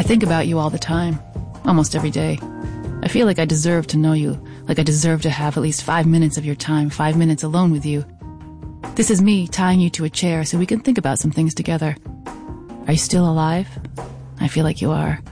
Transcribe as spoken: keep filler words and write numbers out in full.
I think about you all the time, almost every day. I feel like I deserve to know you, like I deserve to have at least five minutes of your time, five minutes alone with you. This is me tying you to a chair so we can think about some things together. Are you still alive? I feel like you are.